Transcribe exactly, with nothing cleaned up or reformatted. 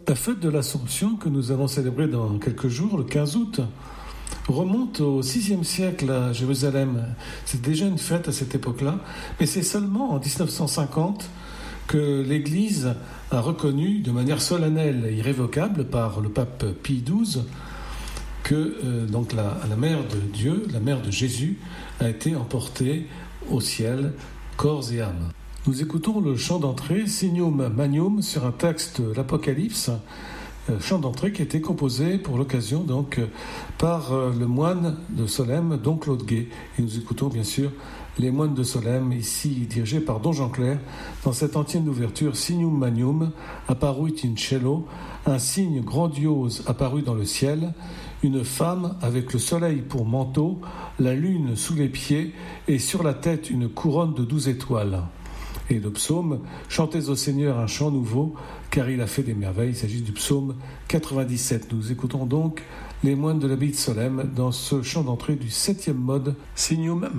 La fête de l'Assomption que nous allons célébrer dans quelques jours, le quinze août, remonte au sixième siècle à Jérusalem. C'est déjà une fête à cette époque-là, mais c'est seulement en dix-neuf cent cinquante que l'Église a reconnu de manière solennelle et irrévocable par le pape Pie douze que euh, donc la, la mère de Dieu, la mère de Jésus, a été emportée au ciel, corps et âme. Nous écoutons le chant d'entrée Signum Magnum sur un texte de l'Apocalypse, euh, chant d'entrée qui a été composé pour l'occasion donc euh, par euh, le moine de Solesmes, Don Claude Guet. Et nous écoutons bien sûr les moines de Solesmes, ici dirigés par Don Jean Clair, dans cette entière ouverture Signum Magnum, apparuit in cielo, un signe grandiose apparu dans le ciel, une femme avec le soleil pour manteau, la lune sous les pieds et sur la tête une couronne de douze étoiles. Et le psaume « Chantez au Seigneur un chant nouveau, car il a fait des merveilles ». Il s'agit du psaume quatre-vingt-dix-sept. Nous écoutons donc les moines de l'abbaye de Solesmes dans ce chant d'entrée du septième mode Signum